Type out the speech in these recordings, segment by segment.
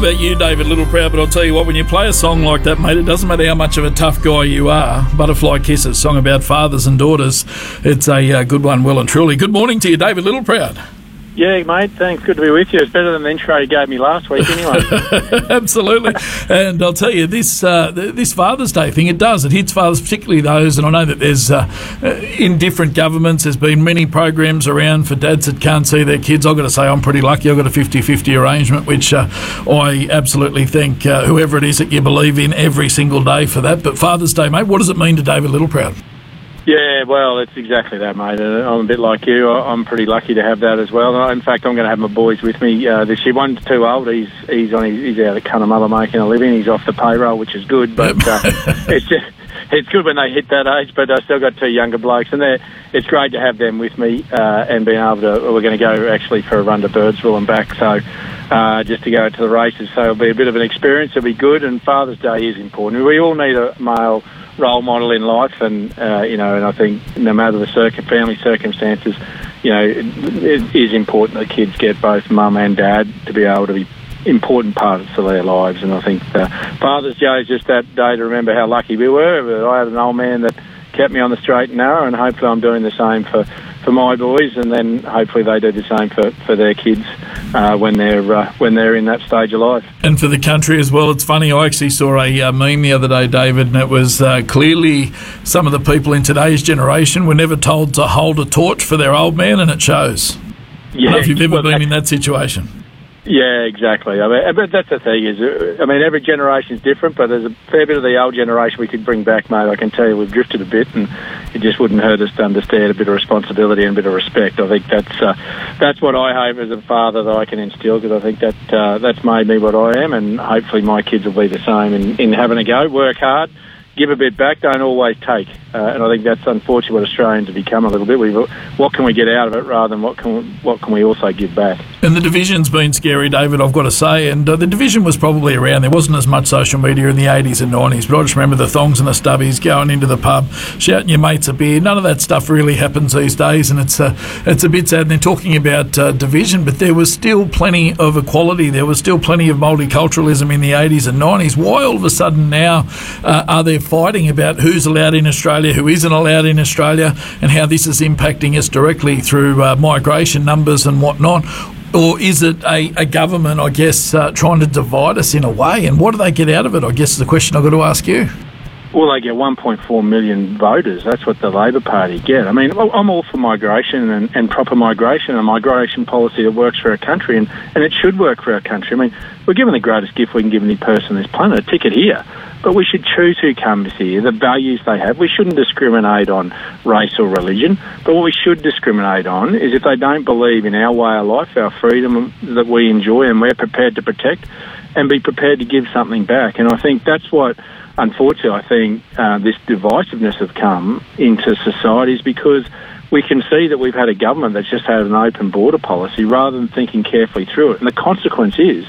about you, David Littleproud, but I'll tell you what, when you play a song like that, mate, it doesn't matter how much of a tough guy you are. Butterfly Kisses, song about fathers and daughters. It's a good one, well and truly. Good morning to you, David Littleproud. Yeah, mate, thanks. Good to be with you. It's better than the intro you gave me last week anyway. Absolutely. And I'll tell you, this Father's Day thing, it hits fathers, particularly those, and I know that there's, in different governments, there's been many programs around for dads that can't see their kids. I've got to say I'm pretty lucky. I've got a 50-50 arrangement, which I absolutely thank whoever it is that you believe in every single day for that. But Father's Day, mate, what does it mean to David Littleproud? Yeah, well, it's exactly that, mate. I'm a bit like you. I'm pretty lucky to have that as well. In fact, I'm going to have my boys with me this year. One's too old. He's out at Cunnamulla making a living. He's off the payroll, which is good. But it's good when they hit that age. But I still got two younger blokes, and it's great to have them with me and being able to. We're going to go actually for a run to Birdsville and back. So. Just to go to the races, so it'll be a bit of an experience. It'll be good, and Father's Day is important. We all need a male role model in life, and and I think no matter the family circumstances, it is important that kids get both mum and dad to be able to be important parts of their lives. And I think Father's Day is just that day to remember how lucky we were. But I had an old man that kept me on the straight and narrow, and hopefully I'm doing the same for my boys, and then hopefully they do the same for their kids when they're in that stage of life. And for the country as well. It's funny, I actually saw a meme the other day, David, and it was clearly some of the people in today's generation were never told to hold a torch for their old man, and it shows. Yeah, I don't know if you've ever been in that situation. Yeah, exactly. But that's the thing is, every generation is different, but there's a fair bit of the old generation we could bring back, mate. I can tell you we've drifted a bit, and it just wouldn't hurt us to understand a bit of responsibility and a bit of respect. I think that's what I hope as a father that I can instill, because I think that's made me what I am, and hopefully my kids will be the same in having a go, work hard, give a bit back, don't always take. And I think that's unfortunately what Australians have become a little bit. What can we get out of it rather than what can we also give back? And the division's been scary, David, I've got to say. And the division was probably around. There wasn't as much social media in the 80s and 90s, but I just remember the thongs and the stubbies going into the pub, shouting your mates a beer. None of that stuff really happens these days, and it's a bit sad. And they're talking about division, but there was still plenty of equality. There was still plenty of multiculturalism in the 80s and 90s. Why all of a sudden now are there fighting about who's allowed in Australia, who isn't allowed in Australia, and how this is impacting us directly through migration numbers and whatnot? Or is it a government, I guess, trying to divide us in a way? And what do they get out of it, I guess, is the question I've got to ask you. Well, they get 1.4 million voters. That's what the Labor Party get. I'm all for migration and proper migration, and a migration policy that works for our country, and it should work for our country. We're given the greatest gift we can give any person on this planet, a ticket here. But we should choose who comes here, the values they have. We shouldn't discriminate on race or religion. But what we should discriminate on is if they don't believe in our way of life, our freedom that we enjoy and we're prepared to protect, and be prepared to give something back. And I think that's what, unfortunately, this divisiveness has come into societies, because we can see that we've had a government that's just had an open border policy rather than thinking carefully through it. And the consequence is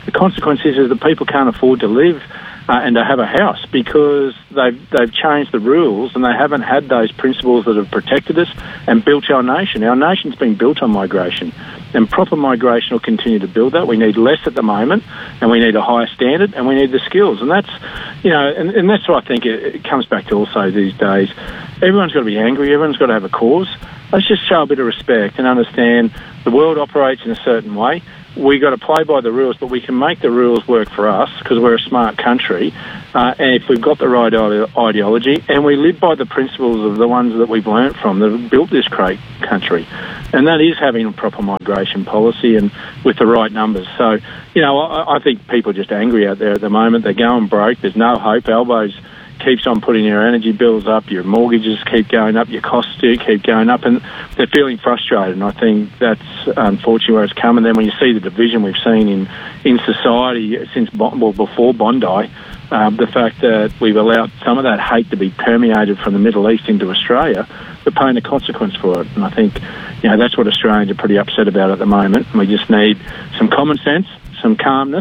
that people can't afford to live and to have a house, because they've changed the rules and they haven't had those principles that have protected us and built our nation. Our nation's been built on migration, and proper migration will continue to build that. We need less at the moment, and we need a higher standard, and we need the skills. And that's, and that's what I think it comes back to also these days. Everyone's got to be angry. Everyone's got to have a cause. Let's just show a bit of respect and understand the world operates in a certain way. We got to play by the rules, but we can make the rules work for us because we're a smart country. And if we've got the right ideology and we live by the principles of the ones that we've learnt from that have built this great country, and that is having a proper migration policy and with the right numbers. So, I think people are just angry out there at the moment. They're going broke. There's no hope. Albo's keeps on putting your energy bills up, your mortgages keep going up, your costs do keep going up, and they're feeling frustrated. And I think that's unfortunately where it's come. And then when you see the division we've seen in society since before Bondi, the fact that we've allowed some of that hate to be permeated from the Middle East into Australia, we're paying the consequence for it. And I think that's what Australians are pretty upset about at the moment. And we just need some common sense, some calmness,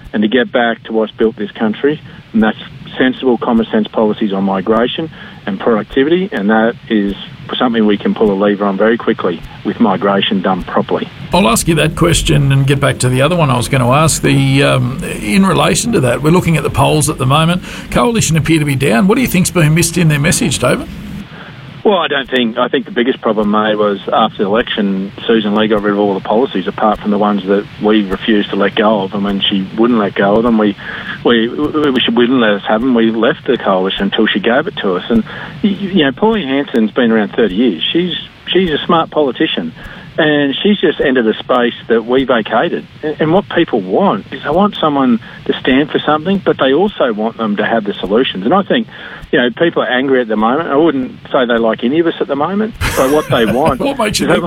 and to get back to what's built this country, and that's sensible, common sense policies on migration and productivity, and that is something we can pull a lever on very quickly with migration done properly. I'll ask you that question and get back to the other one I was going to ask. In relation to that, we're looking at the polls at the moment. Coalition appear to be down. What do you think's been missed in their message, David? Well, I think the biggest problem, mate, was after the election, Susan Lee got rid of all the policies apart from the ones that we refused to let go of. And when she wouldn't let go of them, we wouldn't let us have them. We left the coalition until she gave it to us. And, you know, Pauline Hanson's been around 30 years. She's a smart politician. And she's just entered a space that we vacated. And what people want is they want someone to stand for something, but they also want them to have the solutions. And I think, you know, people are angry at the moment. I wouldn't say they like any of us at the moment, but what they want... What makes you think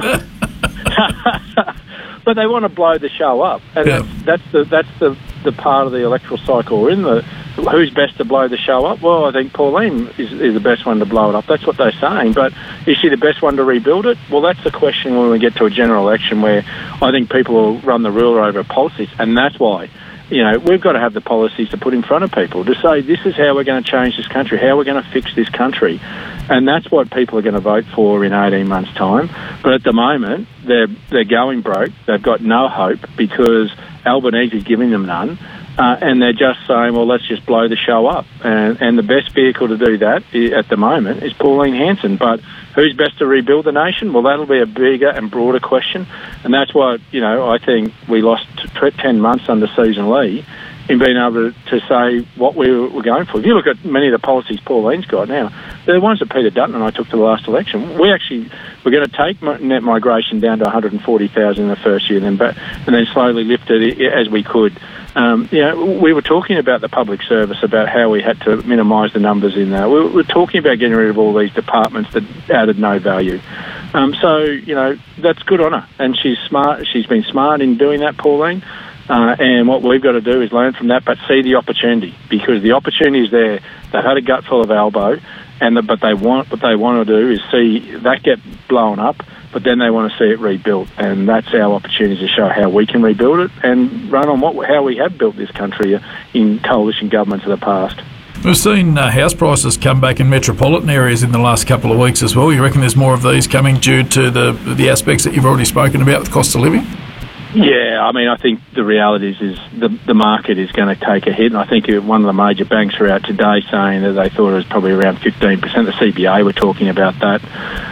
that? But they want to blow the show up. And that's the part of the electoral cycle we're in. Who's best to blow the show up? Well, I think Pauline is the best one to blow it up. That's what they're saying. But is she the best one to rebuild it? Well, that's the question when we get to a general election where I think people will run the ruler over policies. And that's why, you know, we've got to have the policies to put in front of people to say this is how we're going to change this country, how we're going to fix this country. And that's what people are going to vote for in 18 months' time. But at the moment, they're going broke. They've got no hope because Albanese is giving them none. And they're just saying, well, let's just blow the show up. And the best vehicle to do that at the moment is Pauline Hanson. But who's best to rebuild the nation? Well, that'll be a bigger and broader question. And that's what, you know, I think we lost 10 months under Susan Lee in being able to say what we were going for. If you look at many of the policies Pauline's got now, they're the ones that Peter Dutton and I took to the last election. We're going to take net migration down to 140,000 in the first year and then slowly lift it as we could. You know, we were talking about the public service, about how we had to minimise the numbers in there. We were talking about getting rid of all these departments that added no value. So, you know, that's good on her. And she's smart. She's been smart in doing that, Pauline. And what we've got to do is learn from that, but see the opportunity, because the opportunity is there. They've had a gut full of elbow, but what they want to do is see that get blown up, but then they want to see it rebuilt, and that's our opportunity to show how we can rebuild it and run on how we have built this country in coalition governments of the past. We've seen house prices come back in metropolitan areas in the last couple of weeks as well. You reckon there's more of these coming due to the aspects that you've already spoken about with cost of living? Yeah, I mean, I think the reality is the market is going to take a hit. And I think one of the major banks are out today saying that they thought it was probably around 15%. The CBA were talking about that.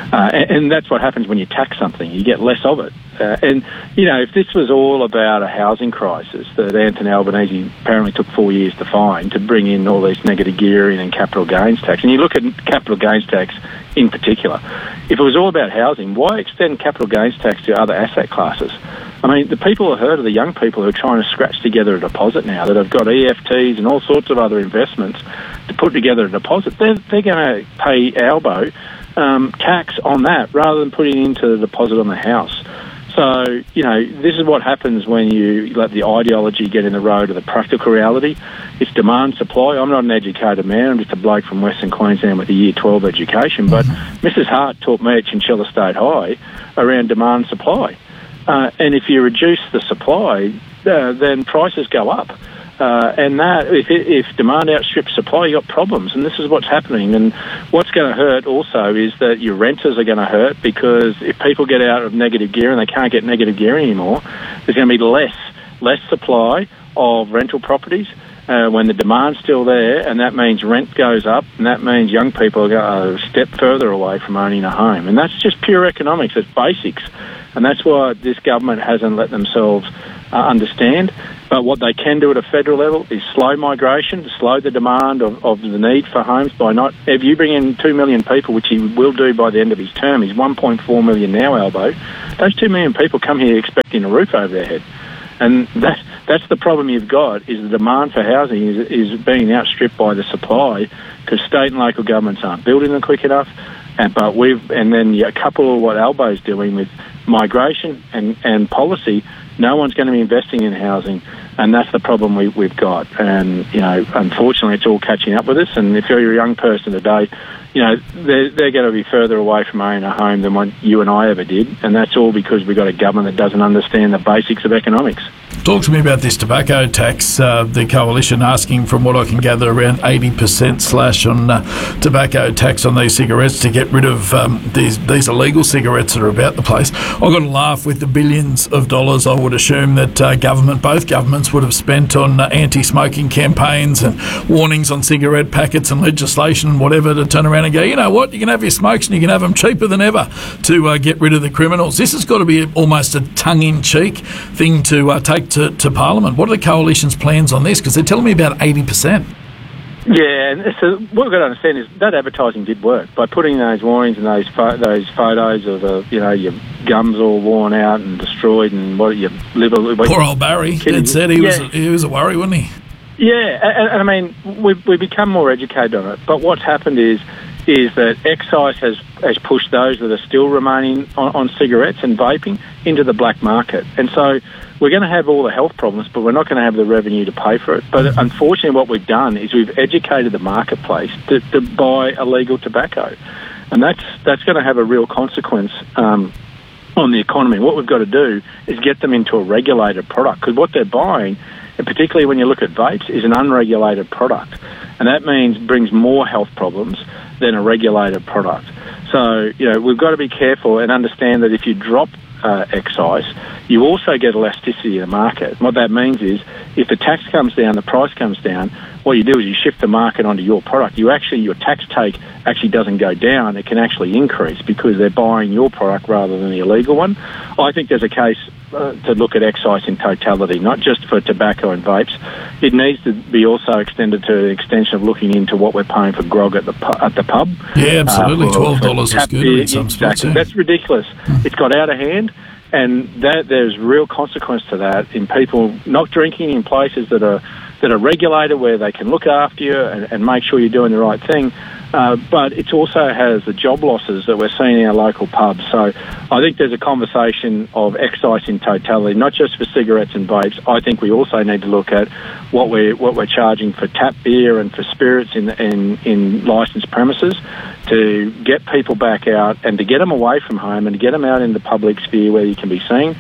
And that's what happens when you tax something. You get less of it. And, you know, if this was all about a housing crisis that Anthony Albanese apparently took 4 years to find, to bring in all these negative gearing and capital gains tax, and you look at capital gains tax in particular, if it was all about housing, why extend capital gains tax to other asset classes? I mean, the people have heard of the young people who are trying to scratch together a deposit now that have got EFTs and all sorts of other investments to put together a deposit. They're going to pay Albo tax on that rather than putting into the deposit on the house. So, you know, this is what happens when you let the ideology get in the road of the practical reality. It's demand, supply. I'm not an educated man. I'm just a bloke from Western Queensland with a Year 12 education. But Mrs. Hart taught me at Chinchilla State High around demand, supply. And if you reduce the supply, then prices go up. And that if demand outstrips supply, you've got problems. And this is what's happening. And what's going to hurt also is that your renters are going to hurt, because if people get out of negative gear and they can't get negative gear anymore, there's going to be less supply of rental properties when the demand's still there, and that means rent goes up, and that means young people are going to step further away from owning a home. And that's just pure economics. It's basics. And that's why this government hasn't let themselves understand. But what they can do at a federal level is slow migration, slow the demand of the need for homes by not... If you bring in 2 million people, which he will do by the end of his term, he's 1.4 million now, Albo, those 2 million people come here expecting a roof over their head. And that's the problem you've got, is the demand for housing is being outstripped by the supply, because state and local governments aren't building them quick enough. And then you couple what Albo's doing with migration and policy, no one's going to be investing in housing, and that's the problem we've got. And, you know, unfortunately, it's all catching up with us. And if you're a young person today, they're going to be further away from owning a home than what you and I ever did, and that's all because we've got a government that doesn't understand the basics of economics. Talk to me about this tobacco tax. The Coalition asking, from what I can gather, around 80% slash on tobacco tax on these cigarettes to get rid of these illegal cigarettes that are about the place. I've got to laugh with the billions of dollars I would assume that both governments would have spent on anti-smoking campaigns and warnings on cigarette packets and legislation and whatever to turn around and go, you know what, you can have your smokes and you can have them cheaper than ever to get rid of the criminals. This has got to be almost a tongue-in-cheek thing to take to Parliament. What are the Coalition's plans on this? Because they're telling me about 80%. Yeah, and so what we've got to understand is that advertising did work by putting those warnings and those photos of your gums all worn out and destroyed and what your liver. Poor old Barry. Dad said he was a worry, wasn't he? Yeah, and I mean we've become more educated on it. But what's happened is that excise has pushed those that are still remaining on cigarettes and vaping into the black market, and so we're going to have all the health problems, but we're not going to have the revenue to pay for it. But unfortunately, what we've done is we've educated the marketplace to buy illegal tobacco, and that's going to have a real consequence on the economy. What we've got to do is get them into a regulated product, because what they're buying, and particularly when you look at vapes, is an unregulated product, and that means brings more health problems than a regulated product. So, we've got to be careful and understand that if you drop excise, you also get elasticity in the market. What that means is if the tax comes down, the price comes down, what you do is you shift the market onto your product. Your tax take actually doesn't go down, it can actually increase because they're buying your product rather than the illegal one. I think there's a case to look at excise in totality, not just for tobacco and vapes. It needs to be also extended to an extension of looking into what we're paying for grog at the pub. Yeah, absolutely. $12 is good in some spots. Exactly. That's ridiculous. It's got out of hand, and there's real consequence to that in people not drinking in places that are regulated, where they can look after you and make sure you're doing the right thing. But it also has the job losses that we're seeing in our local pubs. So I think there's a conversation of excise in totality, not just for cigarettes and vapes. I think we also need to look at what we're charging for tap beer and for spirits in licensed premises to get people back out and to get them away from home and to get them out in the public sphere where you can be seen.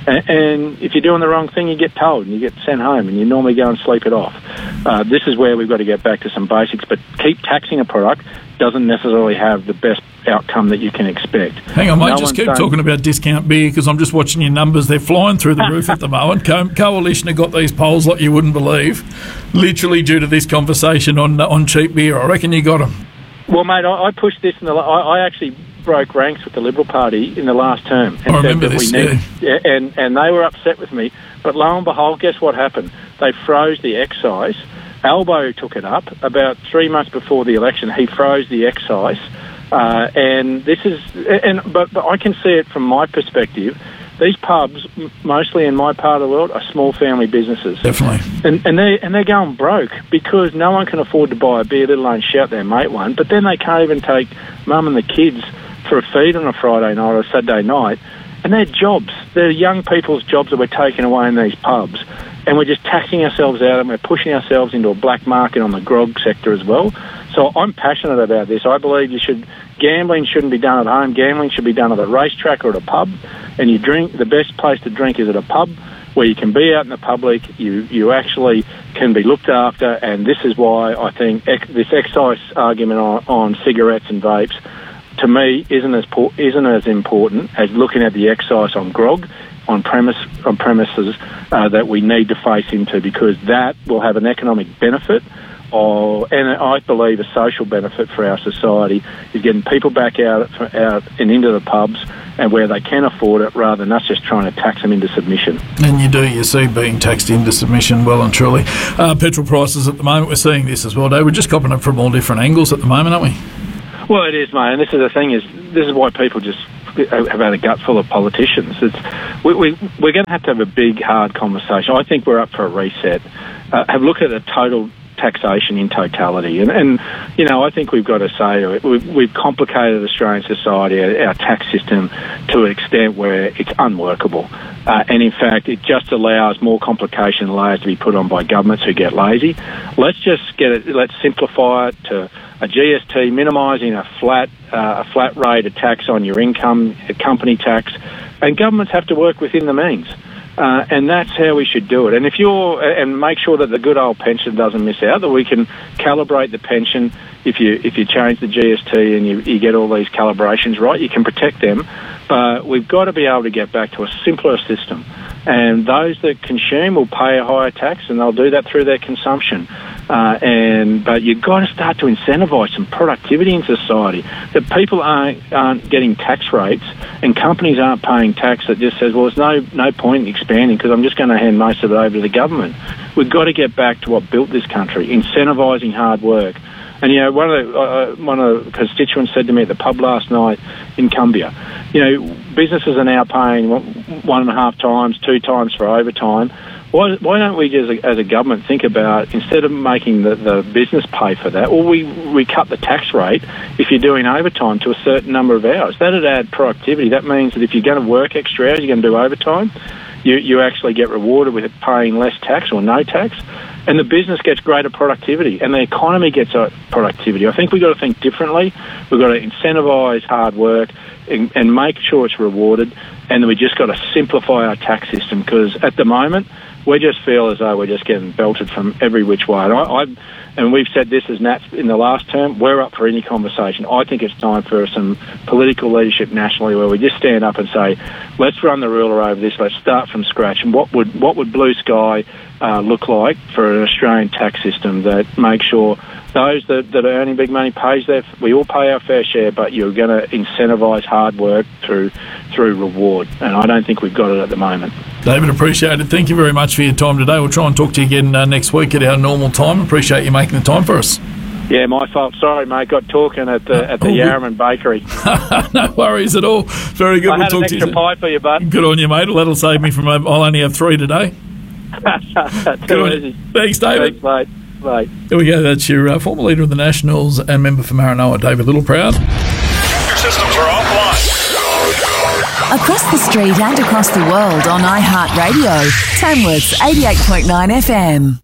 And if you're doing the wrong thing, you get told and you get sent home and you normally go and sleep it off. This is where we've got to get back to some basics, but keep taxing a product doesn't necessarily have the best outcome that you can expect. Hang on, mate, just keep talking about discount beer because I'm just watching your numbers. They're flying through the roof at the moment. Coalition have got these polls like you wouldn't believe, literally due to this conversation on cheap beer. I reckon you got them. Well, mate, I pushed this I actually broke ranks with the Liberal Party in the last term. And I remember this, and they were upset with me. But lo and behold, guess what happened? They froze the excise. Albo took it up about 3 months before the election. He froze the excise, and this is. But I can see it from my perspective. These pubs, mostly in my part of the world, are small family businesses. Definitely. And they're going broke because no one can afford to buy a beer, let alone shout their mate one. But then they can't even take mum and the kids for a feed on a Friday night or a Saturday night. And they're jobs. They're young people's jobs that we're taking away in these pubs. And we're just taxing ourselves out and we're pushing ourselves into a black market on the grog sector as well. So I'm passionate about this. I believe gambling shouldn't be done at home. Gambling should be done at a racetrack or at a pub. And the best place to drink is at a pub where you can be out in the public, you actually can be looked after, and this is why I think this excise argument on cigarettes and vapes, to me, isn't as important as looking at the excise on grog on premises that we need to face into, because that will have an economic benefit and I believe a social benefit for our society is getting people back out and into the pubs and where they can afford it, rather than us just trying to tax them into submission. And you see being taxed into submission well and truly. Petrol prices at the moment, we're seeing this as well, Dave. We're just copping it from all different angles at the moment, aren't we? Well, it is, mate, and this is the thing, this is why people just have had a gut full of politicians. We're going to have a big, hard conversation. I think we're up for a reset. Have a look at the total taxation in totality. And I think we've got to say we've complicated Australian society, our tax system, to an extent where it's unworkable. And in fact, it just allows more complication layers to be put on by governments who get lazy. Let's just let's simplify it to a GST, minimising a flat rate of tax on your income, a company tax, and governments have to work within the means. And that's how we should do it. And and make sure that the good old pension doesn't miss out, that we can calibrate the pension. If you change the GST and you get all these calibrations right, you can protect them. But we've got to be able to get back to a simpler system. And those that consume will pay a higher tax, and they'll do that through their consumption. But you've got to start to incentivise some productivity in society. That people aren't getting tax rates, and companies aren't paying tax that just says, well, there's no point in expanding because I'm just going to hand most of it over to the government. We've got to get back to what built this country, incentivising hard work. And, one of the constituents said to me at the pub last night in Cumbia, businesses are now paying 1.5 times, 2 times for overtime. Why don't we, as a government, think about, instead of making the business pay for that, we cut the tax rate if you're doing overtime to a certain number of hours. That would add productivity. That means that if you're going to work extra hours, you're going to do overtime, you actually get rewarded with paying less tax or no tax. And the business gets greater productivity, and the economy gets productivity. I think we've got to think differently. We've got to incentivise hard work and make sure it's rewarded, and then we just got to simplify our tax system, because at the moment we just feel as though we're just getting belted from every which way. And we've said this as Nats in the last term, we're up for any conversation. I think it's time for some political leadership nationally where we just stand up and say, let's run the ruler over this, let's start from scratch. And what would blue sky look like for an Australian tax system that makes sure those that are earning big money we all pay our fair share, but you're going to incentivise hard work through reward. And I don't think we've got it at the moment. David, appreciate it. Thank you very much for your time today. We'll try and talk to you again next week at our normal time. Appreciate you making the time for us. Yeah, my fault. Sorry, mate. Got talking at the Yarraman Bakery. No worries at all. Very good. I had an extra pie for you, bud. Good on you, mate. That'll save me from... I'll only have 3 today. Too easy. Thanks, David. Thanks, mate. Bye. There we go. That's your former leader of the Nationals and member for Maranoa, David Littleproud. Your systems are offline. Across the street and across the world on iHeartRadio. Tamworth's 88.9 FM.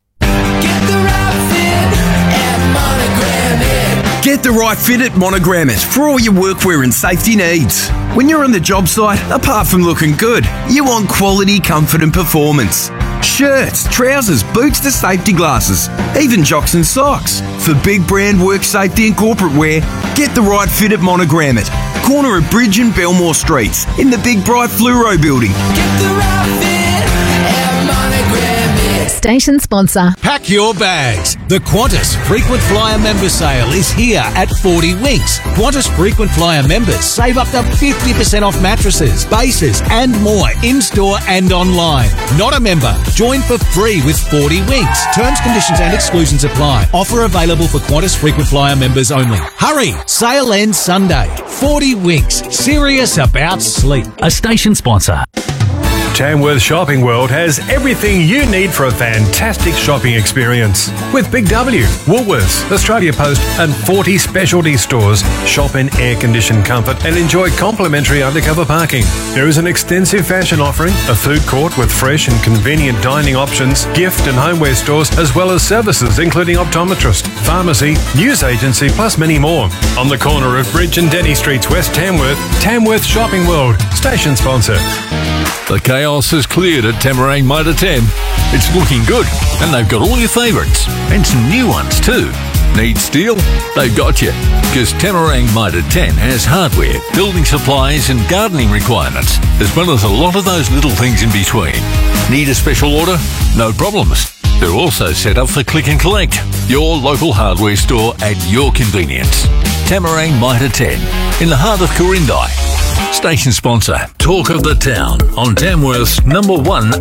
Get the right fit at Monogram It for all your workwear and safety needs. When you're on the job site, apart from looking good, you want quality, comfort and performance. Shirts, trousers, boots to safety glasses, even jocks and socks. For big brand work safety and corporate wear, get the right fit at Monogram It. Corner of Bridge and Belmore Streets in the Big Bright Fluoro building. Get the right fit at Monogram It. Station sponsor. Pack your bags. The Qantas Frequent Flyer Member Sale is here at 40 Winks. Qantas Frequent Flyer members save up to 50% off mattresses, bases and more in-store and online. Not a member? Join for free with 40 Winks. Terms, conditions and exclusions apply. Offer available for Qantas Frequent Flyer members only. Hurry! Sale ends Sunday. 40 Winks. Serious about sleep. A station sponsor. Tamworth Shopping World has everything you need for a fantastic shopping experience. With Big W, Woolworths, Australia Post and 40 specialty stores, shop in air-conditioned comfort and enjoy complimentary undercover parking. There is an extensive fashion offering, a food court with fresh and convenient dining options, gift and homeware stores, as well as services including optometrist, pharmacy, news agency, plus many more. On the corner of Bridge and Denny Streets, West Tamworth, Tamworth Shopping World, station sponsor. The chaos has cleared at Tamarang Motor 10. It's looking good, and they've got all your favourites, and some new ones too. Need steel? They've got you, because Tamarang Motor 10 has hardware, building supplies and gardening requirements, as well as a lot of those little things in between. Need a special order? No problems. They're also set up for click and collect. Your local hardware store at your convenience. Tamarang Motor 10, in the heart of Corindai. Station sponsor, Talk of the Town on Tamworth's number 1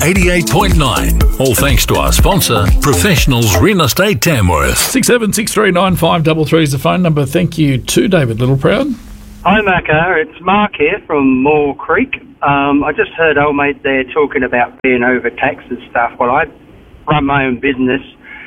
88.9. All thanks to our sponsor, Professionals Real Estate Tamworth. 67639533 is the phone number. Thank you to David Littleproud. Hi Macca, it's Mark here from Moore Creek. I just heard old mate there talking about being overtaxed and stuff. Well, I run my own business,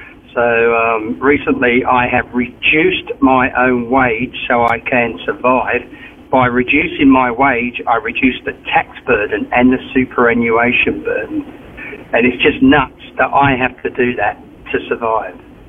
so recently I have reduced my own wage so I can survive. By reducing my wage, I reduce the tax burden and the superannuation burden. And it's just nuts that I have to do that to survive.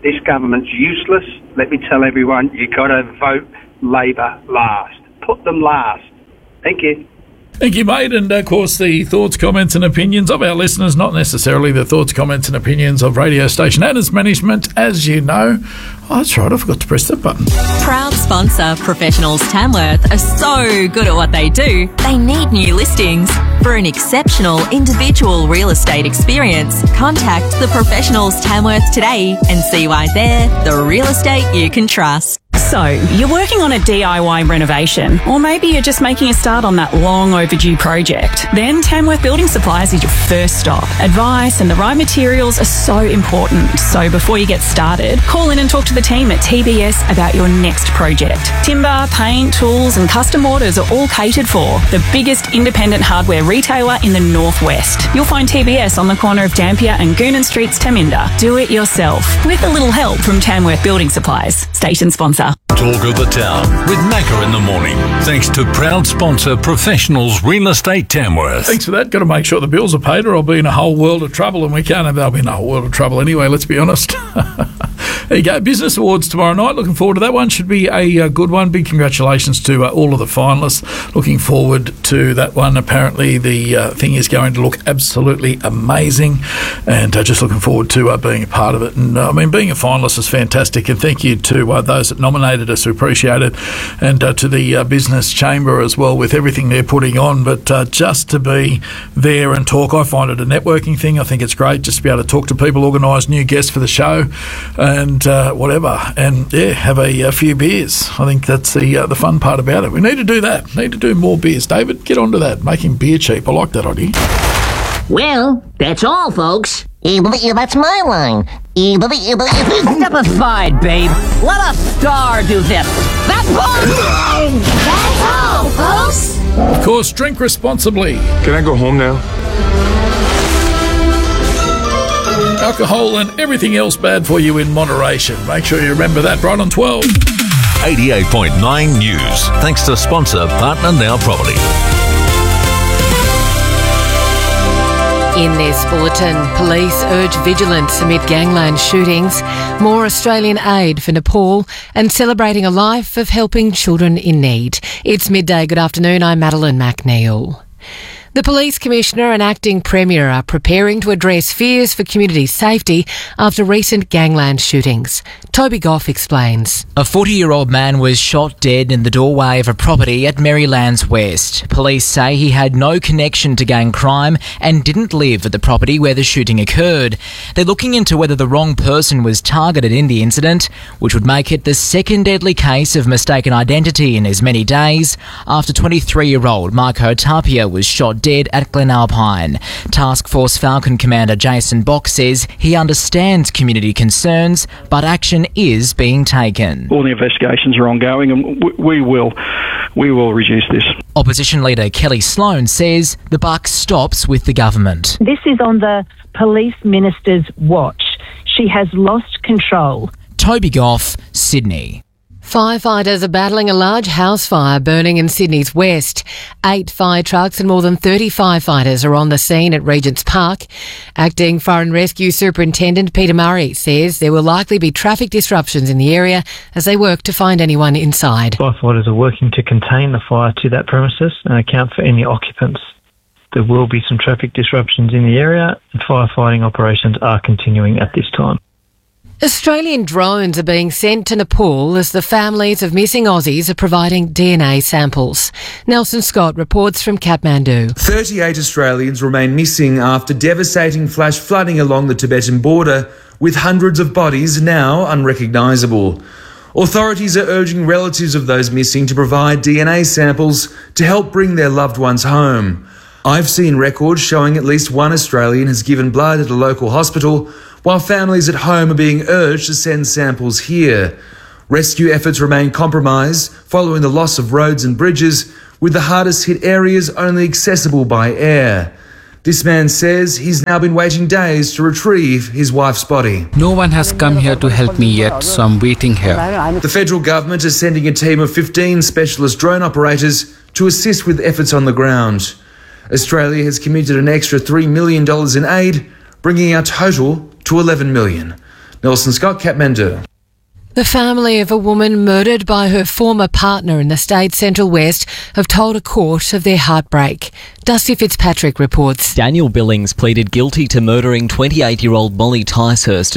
This government's useless. Let me tell everyone, you got to vote Labor last. Put them last. Thank you. Thank you, mate. And, of course, the thoughts, comments and opinions of our listeners, not necessarily the thoughts, comments and opinions of radio station and its management, as you know. Oh, that's right, I forgot to press that button. Proud sponsor Professionals Tamworth are so good at what they do, they need new listings. For an exceptional individual real estate experience, contact the Professionals Tamworth today and see why they're the real estate you can trust. So, you're working on a DIY renovation, or maybe you're just making a start on that long overdue project. Then Tamworth Building Supplies is your first stop. Advice and the right materials are so important. So before you get started, call in and talk to the team at TBS about your next project. Timber, paint, tools and custom orders are all catered for. The biggest independent hardware retailer in the Northwest. You'll find TBS on the corner of Dampier and Goonan Streets, Taminda. Do it yourself, with a little help from Tamworth Building Supplies, station sponsor. Talk of the Town with Macca in the morning. Thanks to proud sponsor Professionals Real Estate Tamworth. Thanks for that. Got to make sure the bills are paid or I'll be in a whole world of trouble, and we can't have, I'll be in a whole world of trouble anyway, let's be honest. There you go. Business Awards tomorrow night. Looking forward to that one. Should be a good one. Big congratulations to all of the finalists. Looking forward to that one. Apparently the thing is going to look absolutely amazing, and just looking forward to being a part of it. And being a finalist is fantastic, and thank you to those that nominated us. We appreciate it, and to the Business Chamber as well with everything they're putting on. But just to be there and talk, I find it a networking thing. I think it's great just to be able to talk to people, organise new guests for the show, and whatever, and have a few beers. I think that's the fun part about it. We need to do that. Need to do more beers. David, get onto that. Making beer cheap. I like that idea. Well, that's all, folks. That's my line. Step aside, babe. Let a star do this. That's all, folks. Of course, drink responsibly. Can I go home now? Alcohol and everything else bad for you in moderation. Make sure you remember that. Right on 12. 88.9 News. Thanks to sponsor Partner Now Property. In this bulletin, police urge vigilance amid gangland shootings, more Australian aid for Nepal, and celebrating a life of helping children in need. It's midday. Good afternoon. I'm Madeline McNeil. The Police Commissioner and Acting Premier are preparing to address fears for community safety after recent gangland shootings. Toby Goff explains. A 40-year-old man was shot dead in the doorway of a property at Merrylands West. Police say he had no connection to gang crime and didn't live at the property where the shooting occurred. They're looking into whether the wrong person was targeted in the incident, which would make it the second deadly case of mistaken identity in as many days after 23-year-old Marco Tapia was shot dead at Glenalpine. Task Force Falcon Commander Jason Bock says he understands community concerns, but action is being taken. All the investigations are ongoing, and we will reduce this. Opposition leader Kelly Sloan says the buck stops with the government. This is on the Police Minister's watch. She has lost control. Toby Goff, Sydney. Firefighters are battling a large house fire burning in Sydney's west. 8 fire trucks and more than 30 firefighters are on the scene at Regent's Park. Acting Fire and Rescue Superintendent Peter Murray says there will likely be traffic disruptions in the area as they work to find anyone inside. Firefighters are working to contain the fire to that premises and account for any occupants. There will be some traffic disruptions in the area, and firefighting operations are continuing at this time. Australian drones are being sent to Nepal as the families of missing Aussies are providing DNA samples. Nelson Scott reports from Kathmandu. 38 Australians remain missing after devastating flash flooding along the Tibetan border, with hundreds of bodies now unrecognisable. Authorities are urging relatives of those missing to provide DNA samples to help bring their loved ones home. I've seen records showing at least one Australian has given blood at a local hospital, while families at home are being urged to send samples here. Rescue efforts remain compromised following the loss of roads and bridges, with the hardest hit areas only accessible by air. This man says he's now been waiting days to retrieve his wife's body. No one has come here to help me yet, so I'm waiting here. The federal government is sending a team of 15 specialist drone operators to assist with efforts on the ground. Australia has committed an extra $3 million in aid, bringing our total to $11 million. Nelson Scott, Kathmandu. The family of a woman murdered by her former partner in the state's Central West have told a court of their heartbreak. Dusty Fitzpatrick reports. Daniel Billings pleaded guilty to murdering 28-year-old Molly Ticehurst